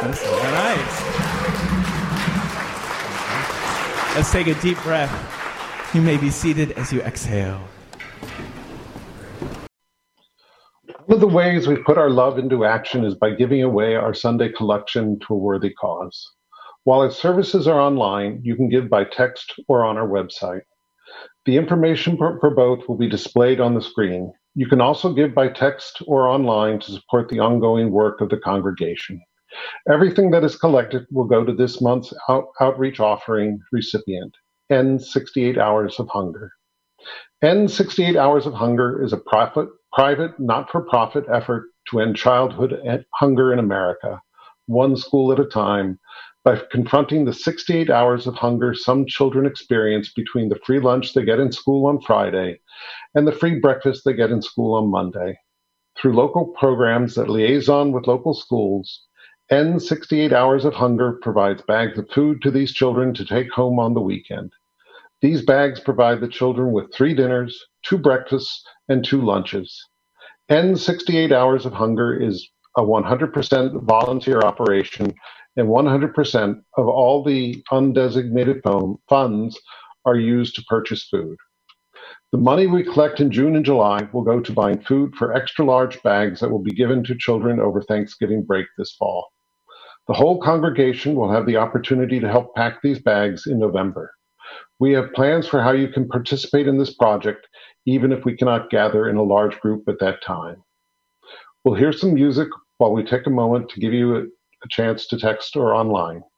All right. Let's take a deep breath. You may be seated as you exhale. One of the ways we put our love into action is by giving away our Sunday collection to a worthy cause. While its services are online, you can give by text or on our website. The information for both will be displayed on the screen. You can also give by text or online to support the ongoing work of the congregation. Everything that is collected will go to this month's outreach offering recipient, End 68 Hours of Hunger. End 68 Hours of Hunger is a private, not-for-profit effort to end childhood hunger in America, one school at a time, by confronting the 68 hours of hunger some children experience between the free lunch they get in school on Friday and the free breakfast they get in school on Monday. Through local programs that liaison with local schools, End 68 Hours of Hunger provides bags of food to these children to take home on the weekend. These bags provide the children with 3 dinners, 2 breakfasts, and 2 lunches. End 68 Hours of Hunger is a 100% volunteer operation, and 100% of all the undesignated funds are used to purchase food. The money we collect in June and July will go to buying food for extra large bags that will be given to children over Thanksgiving break this fall. The whole congregation will have the opportunity to help pack these bags in November. We have plans for how you can participate in this project, even if we cannot gather in a large group at that time. We'll hear some music while we take a moment to give you a chance to text or online.